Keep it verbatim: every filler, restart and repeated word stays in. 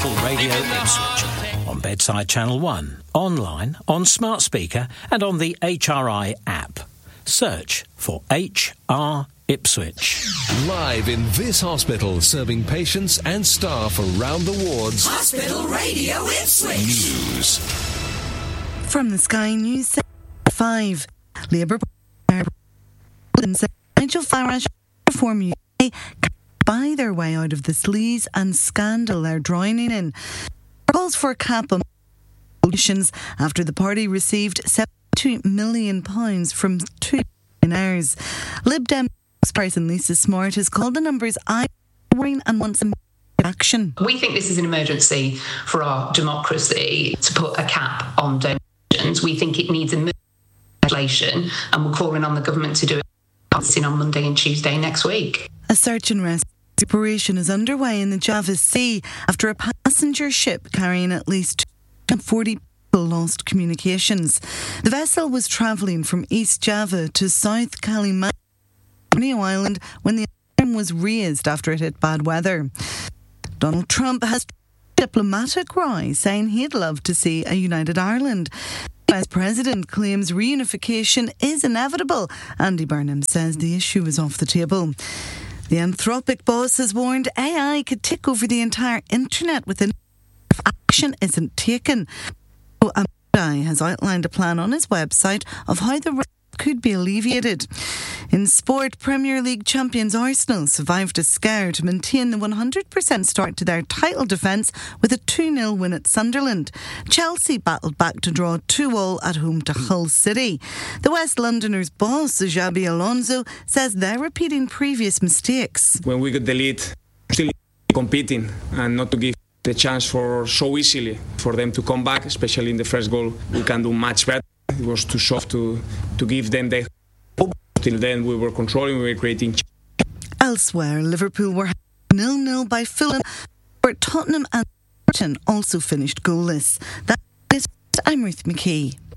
Radio Ipswich, on Bedside Channel one, online, on smart speaker and on the H R I app. Search for H R Ipswich. Live in this hospital, serving patients and staff around the wards. Hospital Radio Ipswich. News. From the Sky News five, Labour Nigel Farage Reform U K buy their way out of the sleaze and scandal they're drowning in. Calls for a cap on solutions after the party received seventy-two million pounds from two millionaires. Lib Dem spokesperson Lisa Smart has called the numbers eye-watering and wants immediate action. We think this is an emergency for our democracy to put a cap on donations. We think it needs immediate legislation, and we're calling on the government to do it on Monday and Tuesday next week. A search and rescue operation is underway in the Java Sea after a passenger ship carrying at least two hundred forty people lost communications. The vessel was travelling from East Java to South Kalimantan Island when the alarm was raised after it hit bad weather. Donald Trump has a diplomatic row saying he'd love to see a united Ireland. The U S President claims reunification is inevitable. Andy Burnham says the issue is off the table. The Anthropic boss has warned A I could take over the entire internet within if action isn't taken. Amodei has outlined a plan on his website of how the risk could be alleviated. In sport, Premier League champions Arsenal survived a scare to maintain the one hundred percent start to their title defence with a two nil win at Sunderland. Chelsea battled back to draw two all at home to Hull City. The West Londoners' boss, Xabi Alonso, says they're repeating previous mistakes. When we got the lead, still competing and not to give the chance for so easily for them to come back, especially in the first goal. We can do much better. It was too soft to, to give them the hope. Till then, we were controlling, we were creating. Elsewhere, Liverpool were nil nil by Fulham, where Tottenham and Everton also finished goalless. That is, I'm Ruth McKee.